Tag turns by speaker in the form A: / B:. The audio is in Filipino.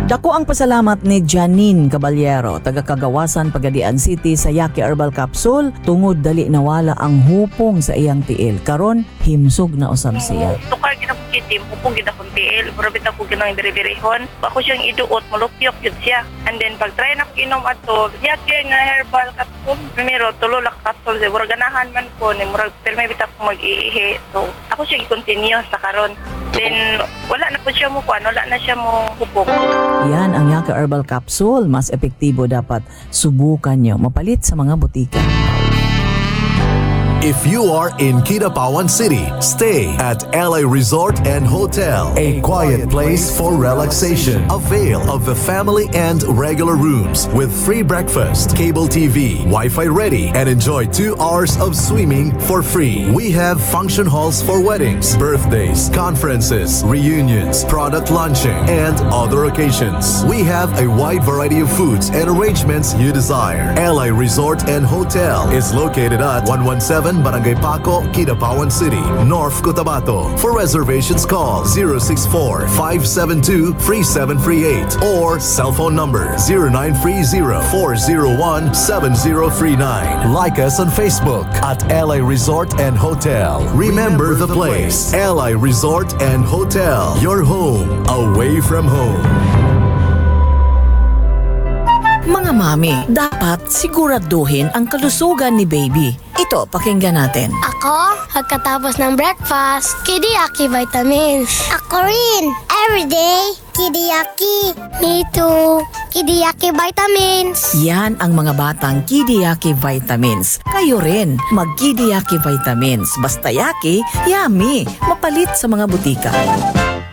A: Dako ang pasalamat ni Janine Caballero, taga Cagawasan, Pagadian City sa Yaki Herbal Capsule tungod dali nawala ang hupong sa iyang tiil. Karon himsog na usab siya.
B: Tukar ginapukitim, hupong ginakong tiil, murabit ako ginang biribirihon. Ako siyang iduot, malupyok yun siya. And then pag try na ko inom ato, Yaki nga Herbal Capsule, primero tululak capsule, murag ganahan man ko, murag permay bita ko mag-iihi. So ako siya i-continue sa karon. Then wala na po siya mo kuan, wala na siya mo hupong.
A: Yan ang Yaki Herbal Capsule. Mas epektibo, dapat subukan nyo. Mapalit sa mga butika.
C: If you are in Kidapawan City, stay at LA Resort and Hotel, a quiet place for relaxation. Avail of the family and regular rooms with free breakfast, cable TV, Wi-Fi ready, and enjoy 2 hours of swimming for free. We have function halls for weddings, birthdays, conferences, reunions, product launching, and other occasions. We have a wide variety of foods and arrangements you desire. LA Resort and Hotel is located at 117 Barangay Paco, Kidapawan City, North Cotabato. For reservations, call 064-572-3738 or cell phone number 0930-401-7039. Like us on Facebook at LA Resort and Hotel. Remember the place, LA Resort and Hotel. Your home away from home.
A: Mga mami, dapat siguraduhin ang kalusugan ni baby. Ito, pakinggan natin.
D: Ako, pagkatapos ng breakfast, Kidiyaki vitamins. Ako rin, everyday, Kidiyaki. Me too, Kidiyaki vitamins.
A: Yan ang mga batang Kidiyaki vitamins. Kayo rin, mag-Kidiyaki vitamins. Basta yaki, yummy. Mapalit sa mga butika.